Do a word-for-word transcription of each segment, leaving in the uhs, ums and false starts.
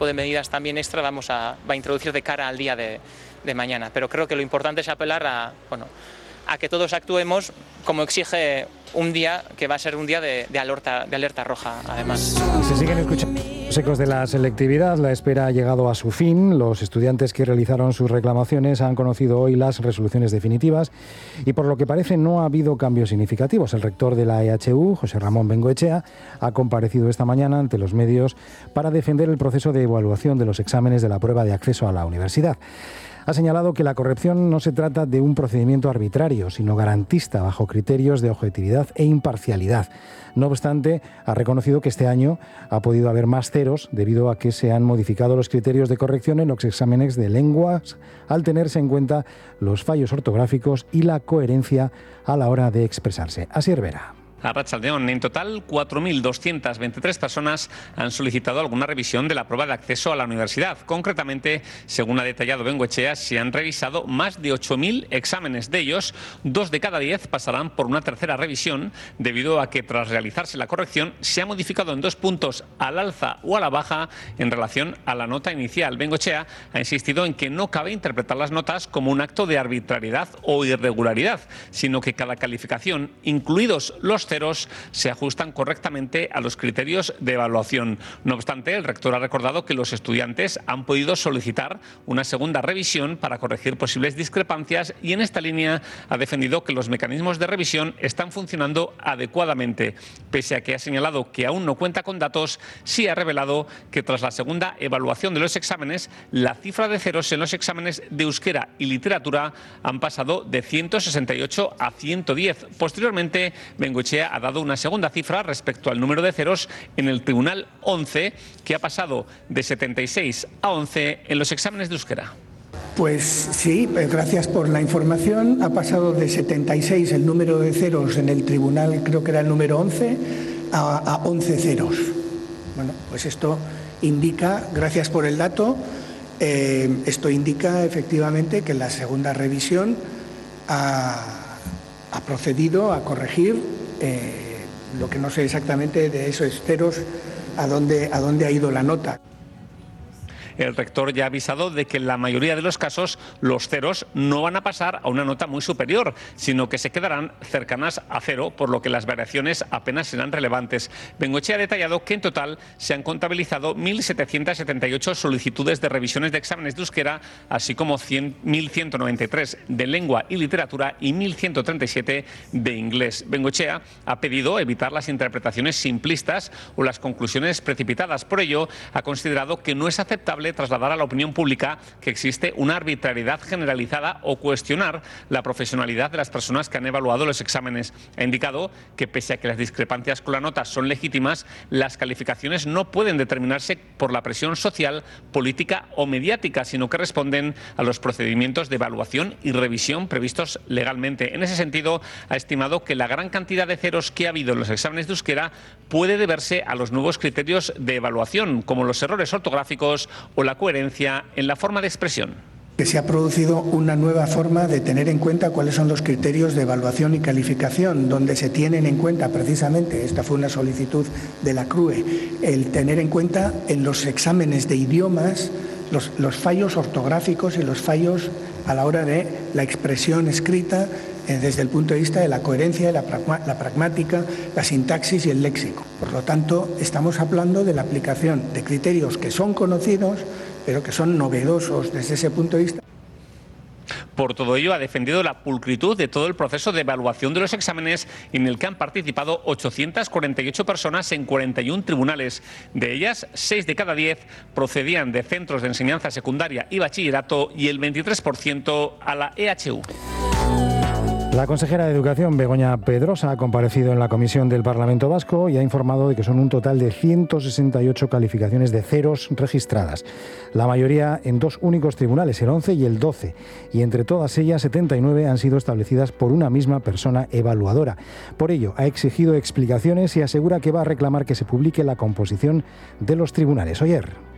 tipo de medidas también extra vamos a, va a introducir de cara al día de, de mañana. Pero creo que lo importante es apelar a, bueno, a que todos actuemos como exige un día que va a ser un día de, de, alerta, de alerta roja, además. Se siguen escuchando los ecos de la selectividad. La espera ha llegado a su fin. Los estudiantes que realizaron sus reclamaciones han conocido hoy las resoluciones definitivas y, por lo que parece, no ha habido cambios significativos. El rector de la E H U, José Ramón Bengoechea, ha comparecido esta mañana ante los medios para defender el proceso de evaluación de los exámenes de la prueba de acceso a la universidad. Ha señalado que la corrección no se trata de un procedimiento arbitrario, sino garantista, bajo criterios de objetividad e imparcialidad. No obstante, ha reconocido que este año ha podido haber más ceros debido a que se han modificado los criterios de corrección en los exámenes de lenguas, al tenerse en cuenta los fallos ortográficos y la coherencia a la hora de expresarse. Asier Vera. Arratsaldeon, en total cuatro mil doscientas veintitrés personas han solicitado alguna revisión de la prueba de acceso a la universidad. Concretamente, según ha detallado Bengoechea, se han revisado más de ocho mil exámenes. De ellos, dos de cada diez pasarán por una tercera revisión, debido a que tras realizarse la corrección se ha modificado en dos puntos al alza o a la baja en relación a la nota inicial. Bengoechea ha insistido en que no cabe interpretar las notas como un acto de arbitrariedad o irregularidad, sino que cada calificación, incluidos los ceros, se ajustan correctamente a los criterios de evaluación. No obstante, el rector ha recordado que los estudiantes han podido solicitar una segunda revisión para corregir posibles discrepancias y en esta línea ha defendido que los mecanismos de revisión están funcionando adecuadamente. Pese a que ha señalado que aún no cuenta con datos, sí ha revelado que tras la segunda evaluación de los exámenes, la cifra de ceros en los exámenes de euskera y literatura han pasado de ciento sesenta y ocho a ciento diez. Posteriormente, Bengoechea ha dado una segunda cifra respecto al número de ceros en el Tribunal once, que ha pasado de setenta y seis a once en los exámenes de euskera. Pues sí, gracias por la información. Ha pasado de setenta y seis el número de ceros en el Tribunal, creo que era el número once, a, a once ceros. Bueno, pues esto indica, gracias por el dato, eh, esto indica efectivamente que la segunda revisión ha, ha procedido a corregir Eh, lo que no sé exactamente de esos ceros, a dónde, a dónde ha ido la nota. El rector ya ha avisado de que en la mayoría de los casos los ceros no van a pasar a una nota muy superior, sino que se quedarán cercanas a cero, por lo que las variaciones apenas serán relevantes. Bengoechea ha detallado que en total se han contabilizado mil setecientas setenta y ocho solicitudes de revisiones de exámenes de euskera, así como mil ciento noventa y tres de lengua y literatura y mil ciento treinta y siete de inglés. Bengoechea ha pedido evitar las interpretaciones simplistas o las conclusiones precipitadas. Por ello, ha considerado que no es aceptable trasladar a la opinión pública que existe una arbitrariedad generalizada o cuestionar la profesionalidad de las personas que han evaluado los exámenes. Ha indicado que, pese a que las discrepancias con la nota son legítimas, las calificaciones no pueden determinarse por la presión social, política o mediática, sino que responden a los procedimientos de evaluación y revisión previstos legalmente. En ese sentido, ha estimado que la gran cantidad de ceros que ha habido en los exámenes de euskera puede deberse a los nuevos criterios de evaluación, como los errores ortográficos o la coherencia en la forma de expresión. Que se ha producido una nueva forma de tener en cuenta cuáles son los criterios de evaluación y calificación, donde se tienen en cuenta precisamente, esta fue una solicitud de la C R U E, el tener en cuenta en los exámenes de idiomas los, los fallos ortográficos y los fallos a la hora de la expresión escrita eh, desde el punto de vista de la coherencia, la, pragma, la pragmática, la sintaxis y el léxico. Por lo tanto, estamos hablando de la aplicación de criterios que son conocidos, pero que son novedosos desde ese punto de vista. Por todo ello, ha defendido la pulcritud de todo el proceso de evaluación de los exámenes, en el que han participado ochocientas cuarenta y ocho personas en cuarenta y uno tribunales. De ellas, seis de cada diez procedían de centros de enseñanza secundaria y bachillerato y el veintitrés por ciento a la E H U. La consejera de Educación, Begoña Pedrosa, ha comparecido en la Comisión del Parlamento Vasco y ha informado de que son un total de ciento sesenta y ocho calificaciones de ceros registradas. La mayoría en dos únicos tribunales, el once y el doce. Y entre todas ellas, setenta y nueve han sido establecidas por una misma persona evaluadora. Por ello, ha exigido explicaciones y asegura que va a reclamar que se publique la composición de los tribunales. Oyer.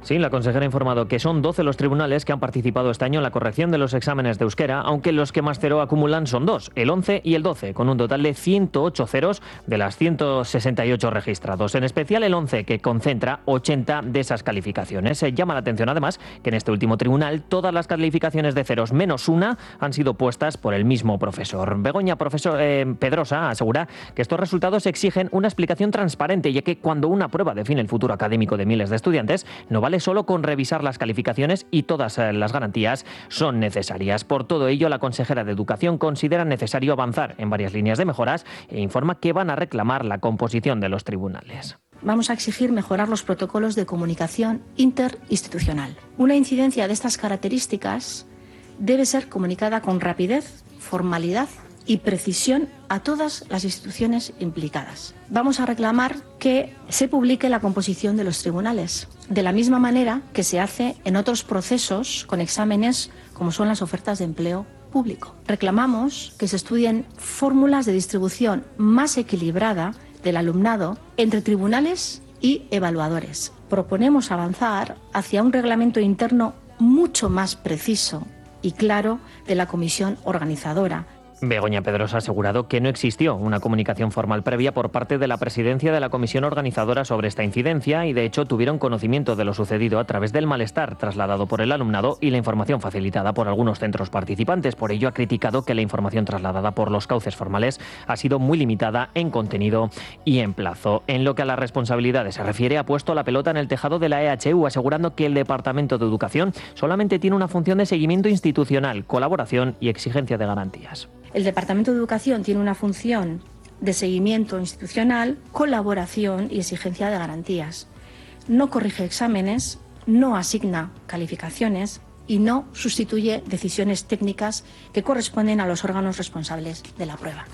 Sí, la consejera ha informado que son doce los tribunales que han participado este año en la corrección de los exámenes de euskera, aunque los que más cero acumulan son dos, el once y el doce, con un total de ciento ocho ceros de las ciento sesenta y ocho registrados. En especial el once, que concentra ochenta de esas calificaciones. Se llama la atención además que en este último tribunal todas las calificaciones de ceros menos una han sido puestas por el mismo profesor. Begoña profesor, eh, Pedrosa asegura que estos resultados exigen una explicación transparente, ya que cuando una prueba define el futuro académico de miles de estudiantes, no vale solo con revisar las calificaciones y todas las garantías son necesarias. Por todo ello, la consejera de Educación considera necesario avanzar en varias líneas de mejoras e informa que van a reclamar la composición de los tribunales. Vamos a exigir mejorar los protocolos de comunicación interinstitucional. Una incidencia de estas características debe ser comunicada con rapidez, formalidad y precisión a todas las instituciones implicadas. Vamos a reclamar que se publique la composición de los tribunales, de la misma manera que se hace en otros procesos con exámenes como son las ofertas de empleo público. Reclamamos que se estudien fórmulas de distribución más equilibrada del alumnado entre tribunales y evaluadores. Proponemos avanzar hacia un reglamento interno mucho más preciso y claro de la comisión organizadora. Begoña Pedrosa ha asegurado que no existió una comunicación formal previa por parte de la presidencia de la comisión organizadora sobre esta incidencia y de hecho tuvieron conocimiento de lo sucedido a través del malestar trasladado por el alumnado y la información facilitada por algunos centros participantes. Por ello ha criticado que la información trasladada por los cauces formales ha sido muy limitada en contenido y en plazo. En lo que a las responsabilidades se refiere, ha puesto la pelota en el tejado de la E H U, asegurando que el Departamento de Educación solamente tiene una función de seguimiento institucional, colaboración y exigencia de garantías. El Departamento de Educación tiene una función de seguimiento institucional, colaboración y exigencia de garantías. No corrige exámenes, no asigna calificaciones y no sustituye decisiones técnicas que corresponden a los órganos responsables de la prueba.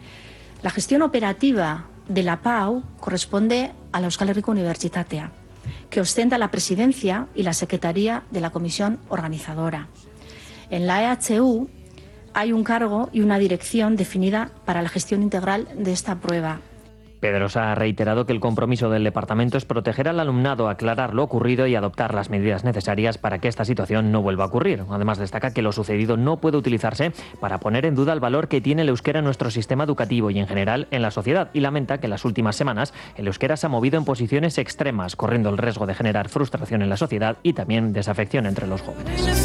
La gestión operativa de la P A U corresponde a la Euskal Herriko Unibertsitatea, que ostenta la presidencia y la secretaría de la comisión organizadora. En la E H U hay un cargo y una dirección definida para la gestión integral de esta prueba. Pedrosa ha reiterado que el compromiso del departamento es proteger al alumnado, aclarar lo ocurrido y adoptar las medidas necesarias para que esta situación no vuelva a ocurrir. Además, destaca que lo sucedido no puede utilizarse para poner en duda el valor que tiene el euskera en nuestro sistema educativo y en general en la sociedad, y lamenta que en las últimas semanas el euskera se ha movido en posiciones extremas, corriendo el riesgo de generar frustración en la sociedad y también desafección entre los jóvenes.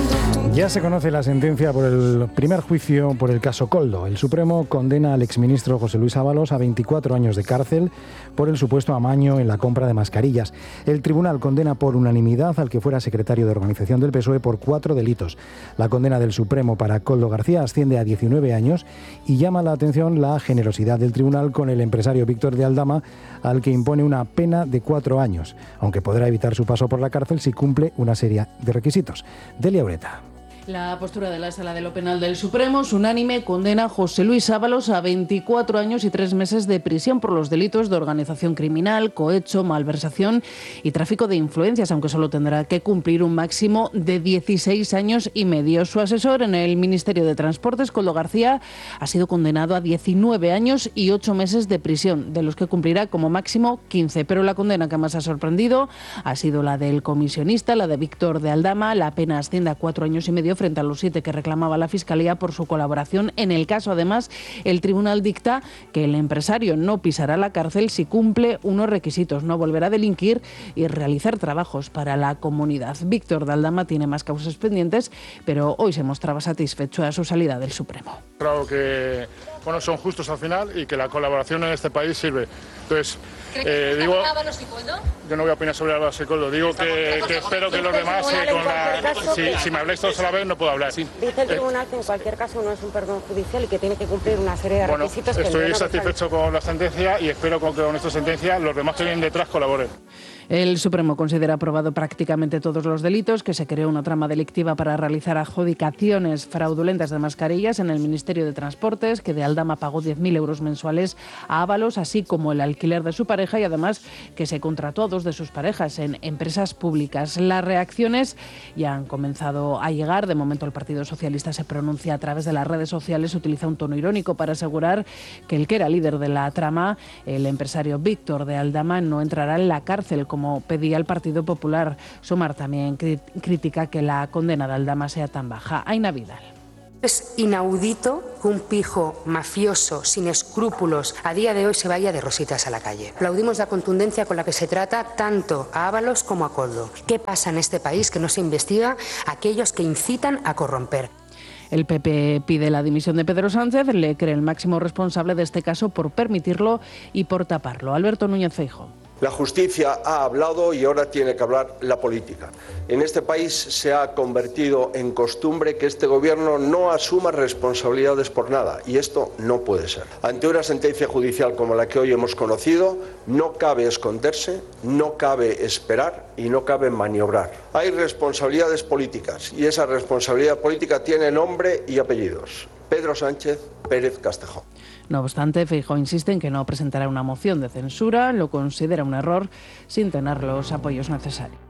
Ya se conoce la sentencia por el primer juicio por el caso Koldo. El Supremo condena al exministro José Luis Ábalos a veinticuatro años de cárcel por el supuesto amaño en la compra de mascarillas. El tribunal condena por unanimidad al que fuera secretario de organización del P S O E por cuatro delitos. La condena del Supremo para Koldo García asciende a diecinueve años y llama la atención la generosidad del tribunal con el empresario Víctor de Aldama, al que impone una pena de cuatro años, aunque podrá evitar su paso por la cárcel si cumple una serie de requisitos. Delia Ureta. La postura de la Sala de lo Penal del Supremo es unánime, condena a José Luis Ábalos a veinticuatro años y tres meses de prisión por los delitos de organización criminal, cohecho, malversación y tráfico de influencias, aunque solo tendrá que cumplir un máximo de dieciséis años y medio. Su asesor en el Ministerio de Transportes, Koldo García, ha sido condenado a diecinueve años y ocho meses de prisión, de los que cumplirá como máximo quince. Pero la condena que más ha sorprendido ha sido la del comisionista, la de Víctor de Aldama. La pena asciende a cuatro años y medio frente a los siete que reclamaba la Fiscalía por su colaboración en el caso. Además, el tribunal dicta que el empresario no pisará la cárcel si cumple unos requisitos: no volverá a delinquir y realizar trabajos para la comunidad. Víctor de Aldama tiene más causas pendientes, pero hoy se mostraba satisfecho a su salida del Supremo. Claro que bueno, son justos al final y que la colaboración en este país sirve. Entonces, eh, digo, yo no voy a opinar sobre Ábalos y Koldo. Digo que, que espero que los demás, eh, con la, si, si me habláis todos a la vez, no puedo hablar. Sí. Dice el tribunal que en cualquier caso no es un perdón judicial y que tiene que cumplir una serie de bueno, requisitos. Que estoy satisfecho con la sentencia y espero que con esta sentencia los demás que vienen detrás colaboren. El Supremo considera aprobado prácticamente todos los delitos, que se creó una trama delictiva para realizar adjudicaciones fraudulentas de mascarillas en el Ministerio de Transportes, que de Aldama pagó diez mil euros mensuales a Ábalos, así como el alquiler de su pareja, y además que se contrató a dos de sus parejas en empresas públicas. Las reacciones ya han comenzado a llegar. De momento el Partido Socialista se pronuncia a través de las redes sociales, utiliza un tono irónico para asegurar que el que era líder de la trama, el empresario Víctor de Aldama, no entrará en la cárcel como como pedía el Partido Popular. Sumar también cri- critica que la condena de Aldama sea tan baja. Aina Vidal. Es inaudito que un pijo mafioso, sin escrúpulos, a día de hoy se vaya de rositas a la calle. Aplaudimos la contundencia con la que se trata tanto a Ábalos como a Koldo. ¿Qué pasa en este país que no se investiga a aquellos que incitan a corromper? El P P pide la dimisión de Pedro Sánchez, le cree el máximo responsable de este caso por permitirlo y por taparlo. Alberto Núñez Feijóo. La justicia ha hablado y ahora tiene que hablar la política. En este país se ha convertido en costumbre que este gobierno no asuma responsabilidades por nada y esto no puede ser. Ante una sentencia judicial como la que hoy hemos conocido, no cabe esconderse, no cabe esperar y no cabe maniobrar. Hay responsabilidades políticas y esa responsabilidad política tiene nombre y apellidos. Pedro Sánchez Pérez Castejón. No obstante, Feijóo insiste en que no presentará una moción de censura, lo considera un error sin tener los apoyos necesarios.